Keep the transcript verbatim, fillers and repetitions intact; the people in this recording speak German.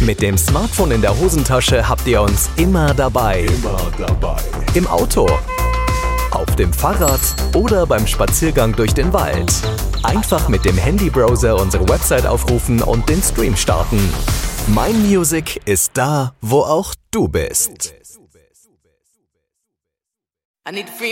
Mit dem Smartphone in der Hosentasche habt ihr uns immer dabei. Immer dabei. Im Auto, auf dem Fahrrad oder beim Spaziergang durch den Wald. Einfach mit dem Handybrowser unsere Website aufrufen und den Stream starten. Mein Music ist da, wo auch du bist. I need free